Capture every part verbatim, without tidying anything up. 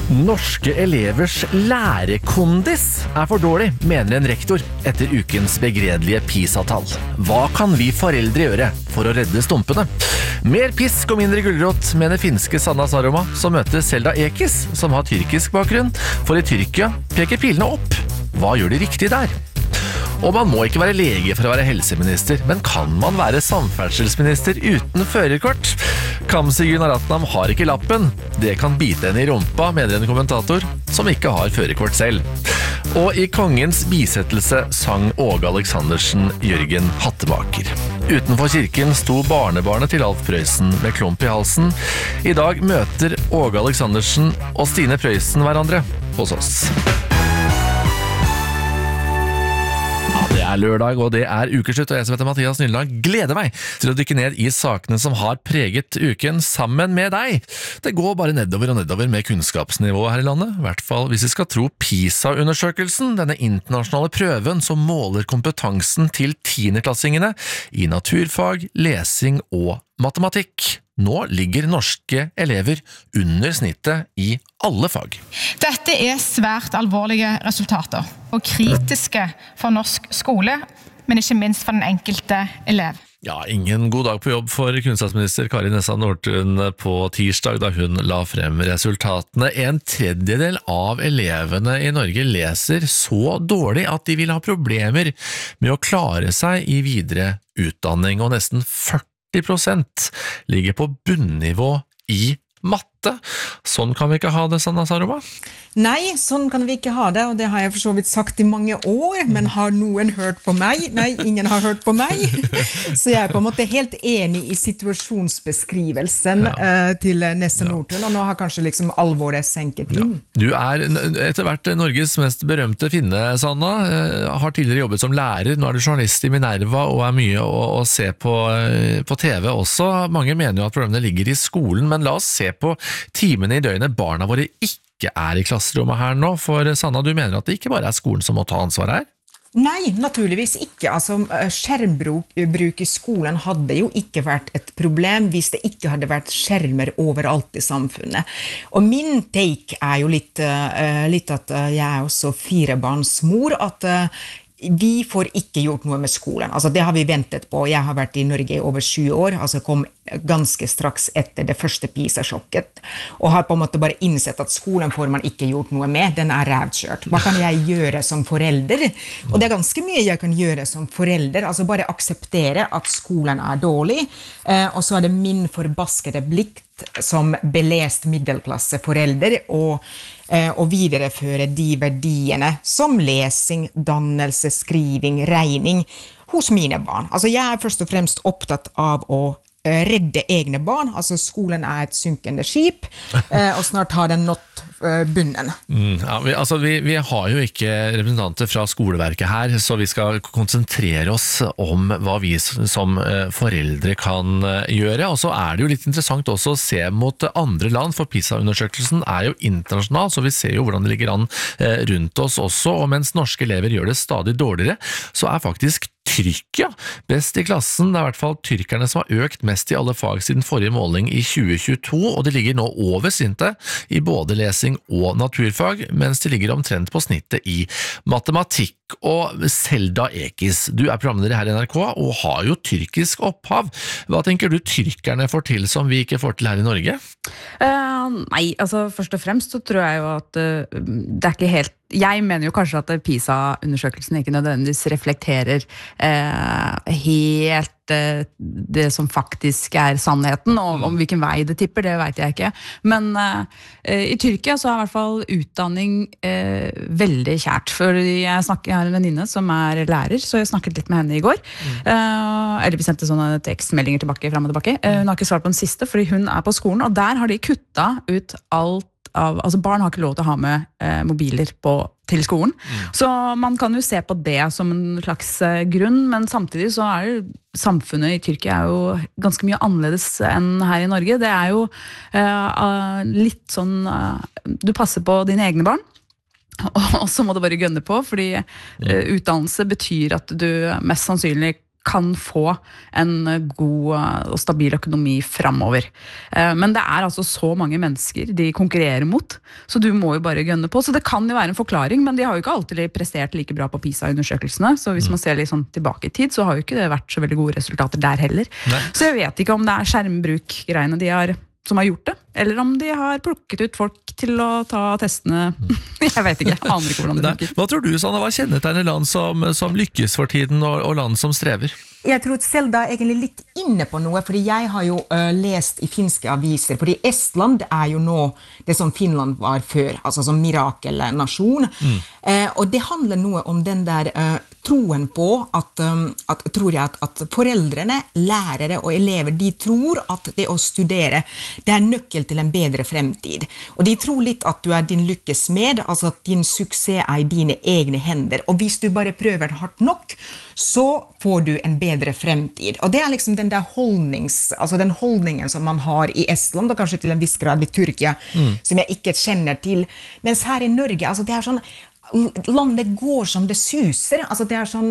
Norske elevers lærekondis er for dårlig, mener en rektor etter ukens begredelige PISA-tall. Hva kan vi foreldre gjøre for å redde stumpene? Mer pisk og mindre gulrot, mener finske Sanna Saroma, som møter Selda Ekis, som har tyrkisk bakgrunn. For i Tyrkia peker pilene opp. Hva gjør de riktig der? Og man må ikke være lege for å være helseminister, men kan man være samferdselsminister uten førerkort? Kamzy Gunaratnam har ikke lappen. Det kan bite henne i rumpa, mener en kommentator som ikke har førerkort selv. Og i kongens bisettelse sang Åge Aleksandersen Jørgen Hattemaker. Utenfor kirken sto barnebarnet til Alf Prøysen med klump i halsen. I dag møter Åge Aleksandersen og Stine Prøysen hverandre hos oss. Det er lørdag, og det er ukeslutt, og jeg som heter Mathias Nyldal gleder meg til å dykke ned i sakene som har preget uken sammen med deg. Det går bare nedover og nedover med kunnskapsnivået her i landet, i hvert fall hvis vi skal tro PISA-undersøkelsen, denne internasjonale prøven som måler kompetansen til tiendeklassingene i naturfag, lesing og matematikk. Nå ligger norske elever under snittet i alle fag. Dette er svært alvorlige resultater, og kritiske for norsk skole, men ikke minst for den enkelte elev. Ja, ingen god dag på jobb for kunnskapsminister Kari Nessa Nordtun på tirsdag da hun la frem resultatene. En tredjedel av elevene i Norge leser så dårlig at de vil ha problemer med å klare seg i videre utdanning, og nesten førti prosent ligger på bunnivå i matte. Sånn kan vi ikke ha det, Sanna Saroma? Nei, sånn kan vi ikke ha det, og det har jeg for så vidt sagt i mange år, men har noen hørt på meg? Nei, ingen har hørt på meg. Så jeg er på en måte helt enig i situasjonsbeskrivelsen ja. uh, til Nessa Nordtun, og nå har kanskje liksom alvoret senket inn. Ja. Du er etter hvert Norges mest berømte finne, Sanna. Uh, har tidligere jobbet som lærer, nå er du journalist i Minerva og er mye å, å se på, uh, på T V også. Mange mener jo at problemene ligger i skolen, men la oss se på timene i døgnet barna våre ikke er i klasserommet her nå, for Sanna, du mener at det ikke bare er skolen som må ta ansvar her? Nei, naturligvis ikke. Altså, skjermbruk i skolen hadde jo ikke vært et problem hvis det ikke hadde vært skjermer overalt i samfunnet. Og min take er jo litt, uh, litt at uh, jeg er også firebarnsmor, at uh, vi får ikke gjort noe med skolen. Altså, det har vi ventet på. Jeg har vært i Norge i over tjue år, altså kom ganske straks etter det første PISA-sjokket, og har på en måte bare innsett at skolen får man ikke gjort noe med, den er rævkjørt. Hva kan jeg gjøre som forelder? Og det er ganske mye jeg kan gjøre som forelder, altså bare akseptere at skolen er dårlig, eh, og så er det min forbaskede plikt som belest middelklasse forelder, og, eh, og videreføre de verdiene som lesing, dannelse, skriving, regning hos mine barn. Altså jeg er først og fremst opptatt av å redde egne barn, altså skolen er et synkende skip, og snart har den nått bunnen. Mm, ja, vi, altså vi, vi har jo ikke representanter fra skoleverket her, så vi skal konsentrere oss om hva vi som foreldre kan gjøre, og så er det jo litt interessant også å se mot andre land, for PISA-undersøkelsen er jo internasjonal, så vi ser jo hvordan det ligger an rundt oss også, og mens norske elever gjør det stadig dårligere, så er faktisk Tyrkia best i klassen. Det er i hvert fall tyrkerne som har økt mest i alle fag siden forrige måling i tjue tjueto, og de ligger nå over snittet i både lesing og naturfag, mens de ligger omtrent på snittet i matematikk. Og Selda Ekis, du er programleder her i N R K og har jo tyrkisk opphav. Hva tenker du tyrkerne får til som vi ikke får til her i Norge? Uh, nei, altså først og fremst så tror jeg jo at uh, det er ikke helt jeg mener jo kanskje at PISA-undersøkelsen ikke nødvendigvis reflekterer eh, helt eh, det som faktisk er sannheten, og om hvilken vei det tipper, det vet jeg ikke. Men eh, i Tyrkia så er i hvert fall utdanning eh, veldig kjært. For jeg, snakker, jeg har en venninne som er lærer, så jeg snakket litt med henne i går. Mm. Eh, eller vi sendte sånne tekstmeldinger tilbake, frem og tilbake. Eh, hun har ikke svart på den siste, fordi hun er på skolen, og der har de kuttet ut alt av, altså barn har ikke lov til å ha med eh, mobiler på, til skolen. Mm. Så man kan jo se på det som en slags eh, grunn, men samtidig så er jo samfunnet i Tyrkia er jo ganske mye annerledes enn her i Norge. Det er jo eh, litt sånn, eh, du passer på dine egne barn, og så må du bare gønne på, fordi eh, utdannelse betyr at du mest sannsynlig kan få en god og stabil økonomi fremover. Men det er altså så mange mennesker de konkurrerer mot, så du må jo bare gønne på. Så det kan jo være en forklaring, men de har jo ikke alltid prestert like bra på PISA-undersøkelsene, så hvis man ser litt sånn tilbake i tid, så har jo ikke det vært så veldig gode resultater der heller. Nei. Så jeg vet ikke om det er skjermbruk-greiene de har som har gjort det, eller om de har plukket ut folk til å ta testene. Jeg vet ikke, jeg aner ikke hvordan det funker. Hva tror du, Sanna, hva kjennetegner land som, som lykkes for tiden, og, og land som strever? Jeg tror Selda er egentlig litt inne på noe, fordi jeg har jo uh, lest i finske aviser, fordi Estland er jo nå det som Finland var før, altså som mirakelnasjon. Mm. Uh, og det handler noe om den der uh, troen på at, um, at, tror jeg at, at foreldrene, lærere og elever, de tror at det å studere, det er nøkkel til en bedre fremtid. Og de tror litt at du er din lykkes med, altså at din suksess er i dine egne hender. Og hvis du bare prøver hardt nok, så får du en bedre fremtid. Og det er liksom den der holdnings, altså den holdningen som man har i Estland, og kanskje til en viss grad i Tyrkia, mm. som jeg ikke kjenner til. Mens her i Norge, altså det er sånn, landet går som det suser. Altså det er sånn,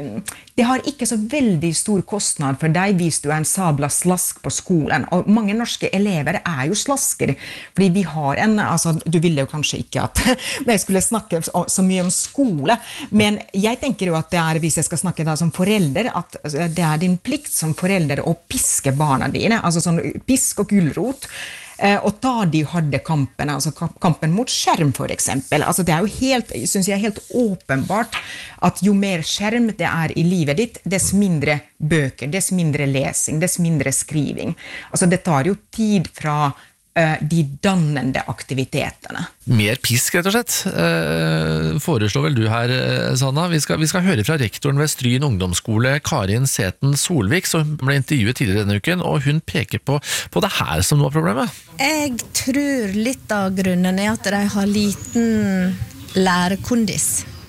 det har ikke så veldig stor kostnad for deg hvis du er en sabla slask på skolen. Og mange norske elever er jo slasker, fordi vi har en, altså du ville jo kanskje ikke at jeg skulle snakke så mye om skole, men jeg tenker jo at det er, hvis jeg skal snakke da som forelder, at det er din plikt som forelder å piske barna dine, altså sånn pisk og gulrot, og da de hadde kampen, altså kampen mot skjerm for eksempel. Altså det er jo helt, synes jeg, helt åpenbart at jo mer skjerm det er i livet ditt, dess mindre bøker, dess mindre lesing, dess mindre skriving. Altså det tar jo tid fra uh, de dannende aktivitetene. Mer pisk, rett og slett, uh, foreslår vel du her, Sanna. Vi skal, vi skal høre fra rektoren ved Stryn ungdomsskole, Karin Seten Solvik, som ble intervjuet tidligere denne uken, og hun peker på, på det her som noe av problemet. Jeg tror litt av grunnen er at de har liten lærekondis.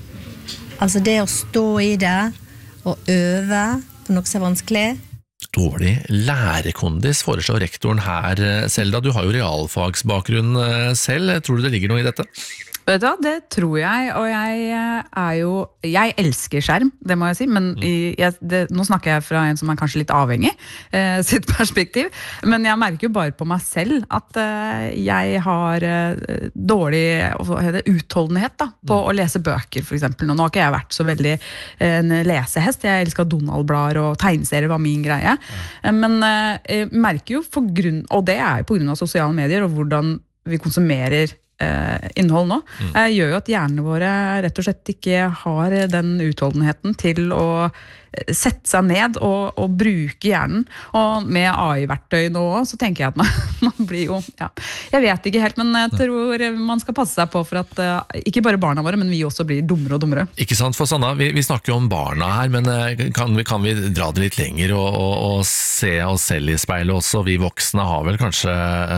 Altså det å stå i det og øve på noe som er vanskelig. Dårlig lærekondis, foreslår rektoren her. Selda, du har jo realfagsbakgrunn selv. Tror du det ligger noe i dette? Vet du hva, det tror jeg, og jeg er jo, jeg elsker skjerm, det må jeg si, men jeg, det, nå snakker jeg fra en som er kanskje litt avhengig, eh, sitt perspektiv, men jeg merker jo bare på meg selv at eh, jeg har eh, dårlig det, utholdenhet da, på å lese bøker for eksempel. Nå har ikke jeg vært så veldig eh, en lesehest, jeg elsker Donald-blader og tegneserier var min greie, eh, men eh, jeg merker jo for grunn, og det er jo på grunn av sosiale medier og hvordan vi konsumerer Eh, innhold nå, mm. eh, gjør jo at hjernene våre rett og slett ikke har den utholdenheten til å sette seg ned og, og bruke hjernen, og med A I-verktøy nå så tenker jeg at man, man blir jo, ja, jeg vet ikke helt, men jeg tror man skal passe seg på for at uh, ikke bare barna våre, men vi også blir dummere og dummere. Ikke sant, for Sanna, vi, vi snakker jo om barna her, men kan vi, kan vi dra det litt lenger og, og, og se oss selv i speilet også? Vi voksne har vel kanskje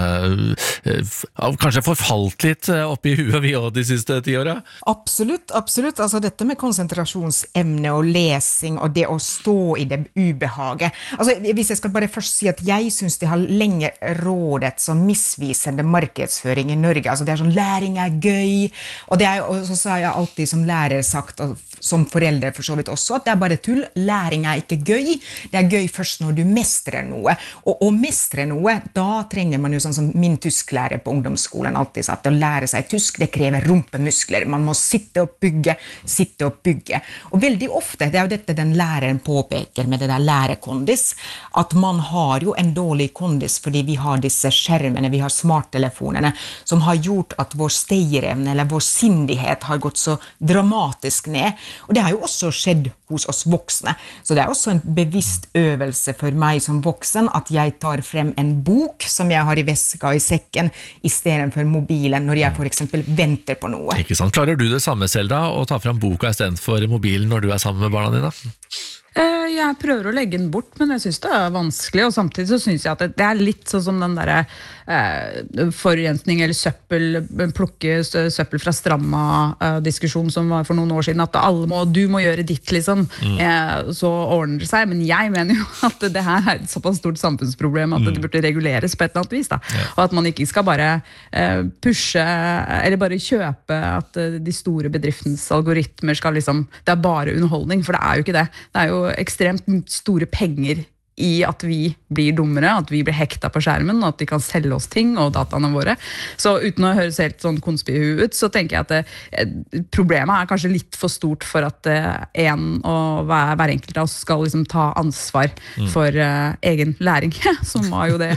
uh, uh, kanskje forfalt litt opp i huet vi også de siste ti årene? Absolutt, absolutt. Altså dette med konsentrasjonsemne og lesing og det å stå i det ubehaget. Altså, hvis jeg skal bare først si at jeg synes det har lenge rådet som misvisende markedsføring i Norge. Altså, det er sånn, læring er gøy, og det er jo, så har jeg alltid som lærer sagt, og som forelder for så vidt også, at det er bare tull. Læring er ikke gøy. Det er gøy først når du mestrer noe. Og å mestre noe, da trenger man jo sånn som min tysklærer på ungdomsskolen alltid sa, at å lære seg tysk, det krever rumpemuskler. Man må sitte og bygge, sitte og bygge. Og veldig ofte, det er jo dette den læreren påpeker med det der lærekondis, at man har jo en dårlig kondis fordi vi har disse skjermene, vi har smarttelefonene, som har gjort at vår stayerevne eller vår sindighet har gått så dramatisk ned. Og det har jo også skjedd hos oss voksne. Så det er også en bevisst øvelse for meg som voksen at jeg tar frem en bok som jeg har i veska og i sekken i stedet for mobilen når jeg for eksempel venter på noe. Ikke sant? Klarer du det samme, Selda, å ta frem boka i stedet for mobilen når du er sammen med barna dine? Jeg prøver å legge den bort, men jeg synes det er vanskelig, og samtidig så synes jeg at det er litt sånn som den der eh, forurensning eller søppel, plukke søppel fra stranda eh, diskusjon som var for noen år siden, at alle må, du må gjøre ditt liksom, mm. eh, så ordner det seg, men jeg mener jo at det her er et såpass stort samfunnsproblem at mm. det burde reguleres på et eller annet vis da, ja. Og at man ikke skal bare eh, pushe, eller bare kjøpe at de store bedriftens algoritmer skal liksom, det er bare underholdning, for det er jo ikke det, det er jo ekstremt store penger i at vi blir dummere, at vi blir hekta på skjermen, og at de kan selge oss ting og dataene våre. Så uten å høres helt sånn konspihue ut, så tenker jeg at det, problemet er kanskje litt for stort for at en og hver, hver enkelt av oss skal liksom ta ansvar mm. for uh, egen læring, som var jo det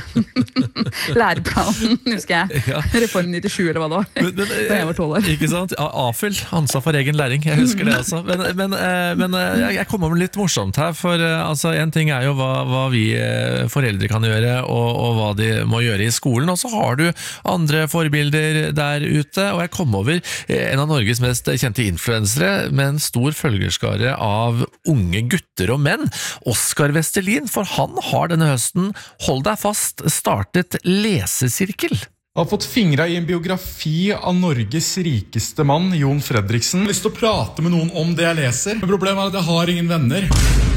læreplanen, husker jeg. Ja. Reform nittisju eller hva det var, men, men, da jeg var tolv år. Ikke sant? AFIL, ansvar for egen læring, jeg husker det også. Men, men, men jeg kommer med litt morsomt her, for altså, en ting er jo hva hva vi foreldre kan gjøre, og, og hva de må gjøre i skolen. Og så har du andre forbilder der ute, og jeg kom over en av Norges mest kjente influensere med en stor følgerskare av unge gutter og menn, Oskar Vestelin, for han har denne høsten, hold deg fast, startet lesesirkel. Jeg har fått fingret i en biografi av Norges rikeste mann, Jon Fredriksen. Jeg har lyst til å prate med noen om det jeg leser, men problemet er at jeg har ingen venner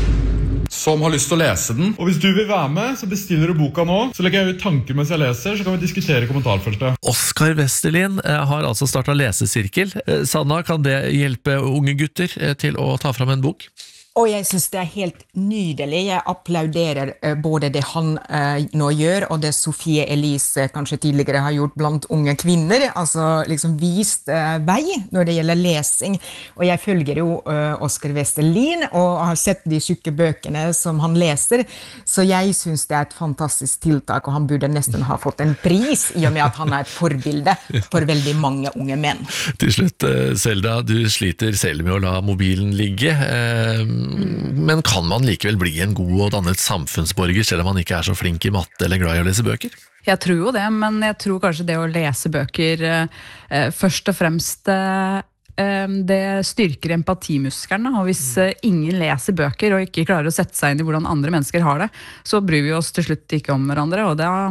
som har lyst til å lese den. Og hvis du vil være med, så bestiller du boka nå. Så legger jeg ut tanker mens jeg leser, så kan vi diskutere i kommentarfeltet. Oskar Vestelin har altså startet lesesirkel. Sanna, kan det hjelpe unge gutter til å ta fram en bok? Og jeg synes det er helt nydelig. Jeg applauderer uh, både det han uh, nå gjør, og det Sofie Elise kanskje tidligere har gjort blant unge kvinner, altså liksom vist uh, vei når det gjelder lesing. Og jeg følger jo uh, Oskar Vestelin, og har sett de syke bøkene som han leser, så jeg synes det er et fantastisk tiltak, og han burde nesten ha fått en pris, i og med at han er et forbilde for veldig mange unge menn. Til slutt, Selda, du sliter selv med å la mobilen ligge, uh, men kan man likevel bli en god og dannet samfunnsborger selv om man ikke er så flink i matte eller glad i å lese bøker? Jeg tror jo det, men jeg tror kanskje det å lese bøker eh, først og fremst eh, det styrker empatimuskelen, og hvis eh, ingen leser bøker og ikke klarer å sette seg inn i hvordan andre mennesker har det, så bryr vi oss til slutt ikke om hverandre, og da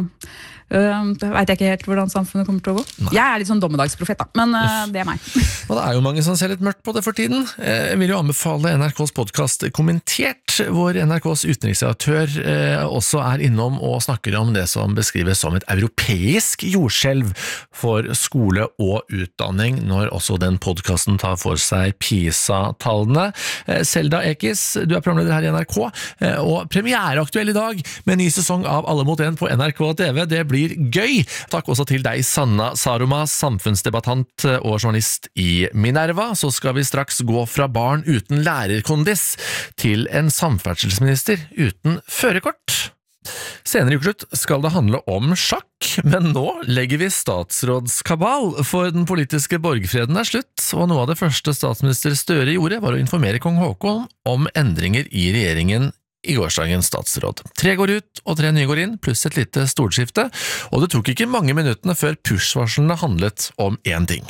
Uh, vet jeg ikke helt hvordan samfunnet kommer til å gå. Nei. Jeg er litt sånn dommedagsprofet da, men uh, det er meg. Og det er jo mange som ser litt mørkt på det for tiden. Jeg vil jo anbefale N R K's podcast Kommentert, hvor N R K's utenriksredaktør uh, også er innom og snakker om det som beskrives som et europeisk jordskjelv for skole og utdanning, når også den podcasten tar for seg PISA-tallene. Uh, Selda Ekiz, du er programleder her i N R K, uh, og premiereaktuell i dag med en ny sesong av Alle mot en på N R K T V. Det blir gøy. Takk også til deg, Sanna Saroma, samfunnsdebattant og journalist i Minerva. Så skal vi straks gå fra barn uten lærerkondis til en samferdselsminister uten førerkort. Senere i ukeslutt skal det handle om sjakk, men nå legger vi statsrådskabal, for den politiske borgfreden er slutt, og noe av det første statsminister Støre gjorde var å informere kong Haakon om endringer i regjeringen i gårsdagens statsråd. Tre går ut, og tre nye går inn, pluss et lite storskifte, og det tok ikke mange minuttene før push-varslene handlet om én ting.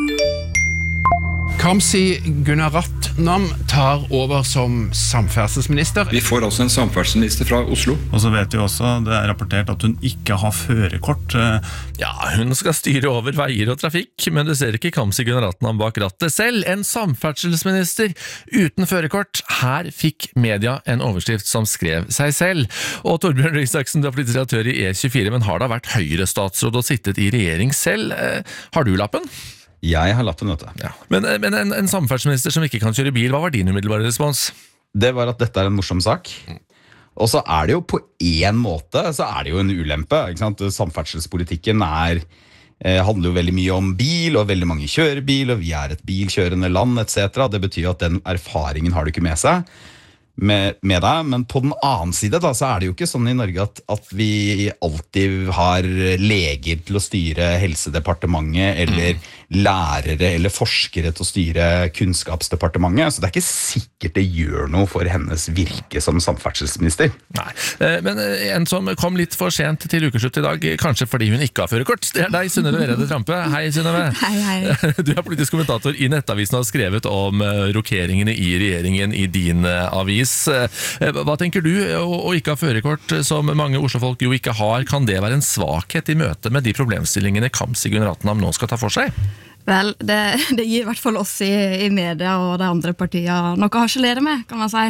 Kamzy Gunaratnam tar over som samferdselsminister. Vi får også en samferdselsminister fra Oslo. Og så vet vi også, det er rapportert at hun ikke har førerkort. Ja, hun skal styre over veier og trafikk, men du ser ikke Kamzy Gunaratnam bak rattet selv. En samferdselsminister uten førerkort. Her fikk media en overskrift som skrev seg selv. Og Torbjørn Røe Isaksen, du er politisk redaktør i E tjuefire, men har da vært Høyre-statsråd og sittet i regjering selv. Har du lappen? Jeg har lappen, vet du. Ja. Men, men en, en samferdselsminister som ikke kan kjøre bil, hva var din umiddelbare respons? Det var at dette er en morsom sak. Og så er det jo på en måte, så er det jo en ulempe. Ikke sant? Samferdselspolitikken er, eh, handler jo veldig mye om bil, og veldig mange kjører bil, og vi er et bilkjørende land, et cetera. Det betyr at den erfaringen har du ikke med seg. Med, med deg, men på den annen side da, så er det jo ikke sånn i Norge at, at vi alltid har leger til å styre helsedepartementet, eller mm. lærere eller forskere til å styre kunnskapsdepartementet, så det er ikke sikkert det gjør noe for hennes virke som samferdselsminister. Nei, men en som kom litt for sent til ukeslutt i dag, kanskje fordi hun ikke har førerkort, det er deg, Synnøve Vereide Trampe. Hei, Synnøve. Hei, hei. Du er politisk kommentator i Nettavisen og har skrevet om rokeringene i regjeringen i din avis. Hva tenker du, å ikke ha førerkort som mange Oslo-folk jo ikke har, kan det være en svakhet i møte med de problemstillingene Kamzy Gunaratnam nå skal ta for seg? Vel, det, det gir i hvert fall oss i, i media og de andre partiene noe å harselere med, kan man si.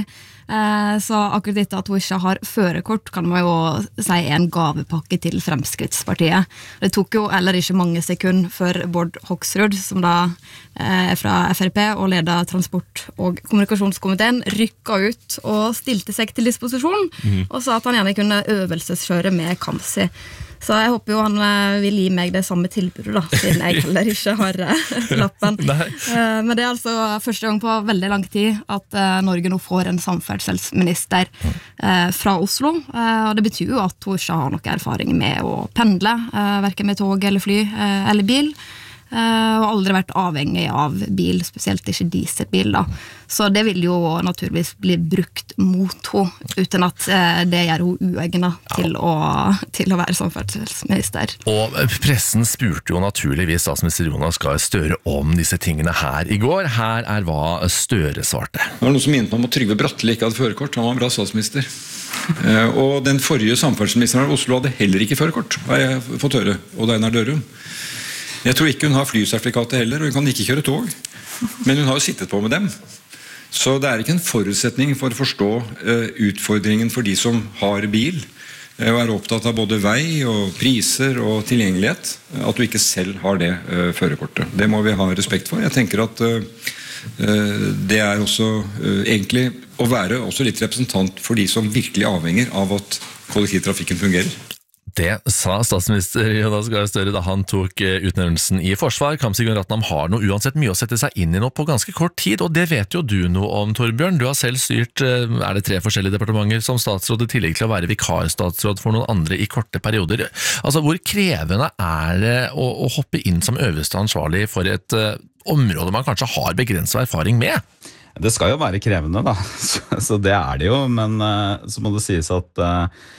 Eh, så akkurat dette at hun ikke har førerkort kan man jo si er en gavepakke til Fremskrittspartiet. Det tok jo heller ikke mange sekunder før Bård Hoksrud, som da eh, er fra F R P og leder transport- og kommunikasjonskomiteen, rykka ut og stilte seg til disposisjon, mm. og sa at han gjerne kunne øvelseskjøre med Kamzy. Så jeg håper jo han vil gi meg det samme tilbudet da, siden jeg heller ikke har lappen. Men det er altså første gang på veldig lang tid at Norge nå får en samferdselsminister fra Oslo. Og det betyr jo at hun ikke har noe erfaring med å pendle, hverken med tog eller fly eller bil. Og aldri vært avhengig av bil, spesielt ikke dieselbil da. Så det vil jo naturligvis bli brukt mot henne, uten at det gjør hun uegnet til, å, til å være samferdselsminister. Og pressen spurte jo naturligvis statsminister Jonas Gahr Støre om disse tingene her i går. Her er hva Støre svarte. Det var noe som minnet meg om at Trygve Bratteli ikke hadde førerkort. Han var en bra statsminister. Og den forrige samferdselsministeren av Oslo hadde heller ikke førerkort, har jeg fått høre, og det er Einar Dørum. Jeg tror ikke hun har flysertifikatet heller, og hun kan ikke kjøre tog. Men hun har jo sittet på med dem. Så det er ikke en forutsetning for å forstå uh, utfordringen for de som har bil, uh, og er opptatt av både vei og priser og tilgjengelighet, uh, at du ikke selv har det uh, førerkortet. Det må vi ha respekt for. Jeg tenker at uh, uh, det er også uh, egentlig å være også litt representant for de som virkelig avhenger av at kollektivtrafikken fungerer. Det sa statsminister Jonas Gahr Støre da han tok utnevnelsen i forsvar. Kamzy Gunaratnam har noe uansett mye å sette seg inn i nå på ganske kort tid, og det vet jo du noe om, Torbjørn. Du har selv styrt, er det tre forskjellige departementer som statsråd, i tillegg til å være vikarstatsråd for noen andre i korte perioder. Altså, hvor krevende er det å, å hoppe inn som øverste ansvarlig for et uh, område man kanskje har begrenset erfaring med? Det skal jo være krevende da, så, så det er det jo, men uh, så må det sies at uh,